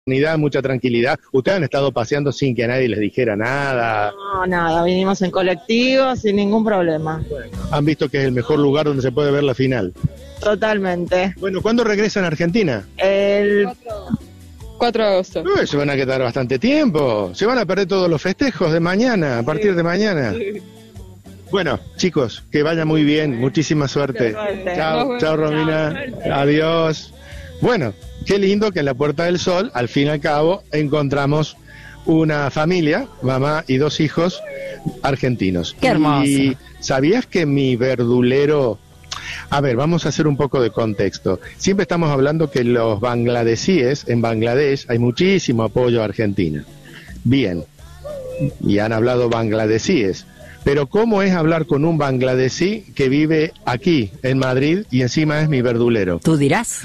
mucha tranquilidad. Ustedes han estado paseando sin que nadie les dijera nada. No, nada, vinimos en colectivo sin ningún problema. Han visto que es el mejor lugar donde se puede ver la final. Totalmente. Bueno, ¿cuándo regresan a Argentina? El 4 de agosto. Se van a quedar bastante tiempo. Se van a perder todos los festejos de mañana, a partir de mañana. Bueno, chicos, que vaya muy bien. Muchísima suerte. Chao, chao, Romina. Adiós. Bueno, qué lindo que en la Puerta del Sol, al fin y al cabo, encontramos una familia, mamá y 2 hijos argentinos. Qué hermoso. Y ¿sabías que mi verdulero... A ver, vamos a hacer un poco de contexto. Siempre estamos hablando que los bangladesíes, en Bangladesh hay muchísimo apoyo a Argentina. Bien, y han hablado bangladesíes. Pero ¿cómo es hablar con un bangladesí que vive aquí, en Madrid, y encima es mi verdulero? Tú dirás.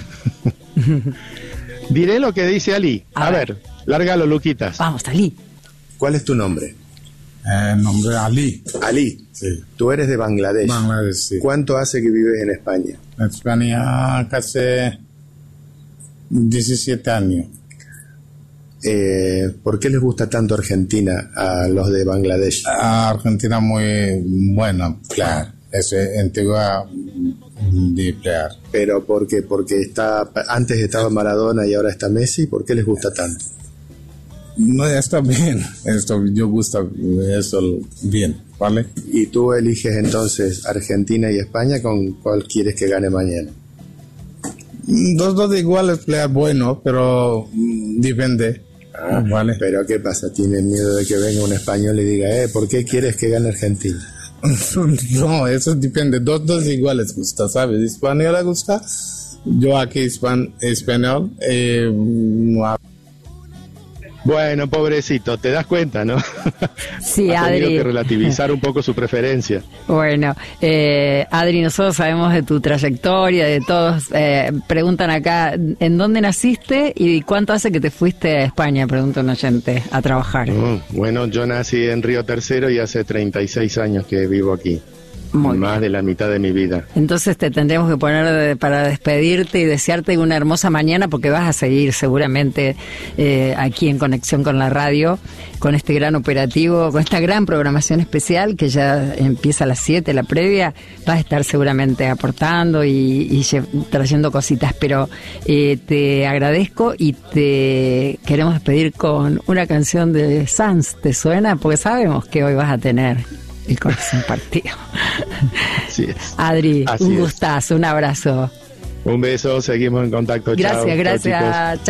Diré lo que dice Ali. A ver, lárgalo, Luquitas. Vamos, Ali. ¿Cuál es tu nombre? Nombre Ali. Ali. Sí. Tú eres de Bangladesh. Bangladesh, sí. ¿Cuánto hace que vives en España? En España casi 17 años. ¿Por qué les gusta tanto Argentina a los de Bangladesh? Argentina muy buena, claro. Es antigua de player. ¿Pero por qué? Porque antes estaba Maradona y ahora está Messi. ¿Por qué les gusta tanto? No, está bien. Yo gusta eso bien, ¿vale? ¿Y tú eliges entonces Argentina y España? ¿Con cuál quieres que gane mañana? Dos iguales, player bueno, pero depende. Vale. ¿Pero qué pasa? ¿Tienes miedo de que venga un español y diga, ¿por qué quieres que gane Argentina? No, eso depende. Dos iguales gusta, ¿sabes? Española gusta. Yo aquí español. Bueno, pobrecito, te das cuenta, ¿no? Sí, ha tenido Adri. que relativizar un poco su preferencia. Bueno, Adri, nosotros sabemos de tu trayectoria, de todos. Preguntan acá, ¿en dónde naciste y cuánto hace que te fuiste a España? Pregunta un oyente, a trabajar. Bueno, yo nací en Río Tercero y hace 36 años que vivo aquí. Muy más de la mitad de mi vida. Entonces te tendremos que poner para despedirte y desearte una hermosa mañana, porque vas a seguir seguramente aquí en Conexión con la Radio, con este gran operativo, con esta gran programación especial que ya empieza a las 7, la previa. Vas a estar seguramente aportando y trayendo cositas, pero te agradezco y te queremos despedir con una canción de Sanz. ¿Te suena? Porque sabemos que hoy vas a tener el corazón partido. Así es. Adri, Así un es. gustazo, un abrazo. Un beso, seguimos en contacto. Gracias, Chao, gracias. chao, chicos.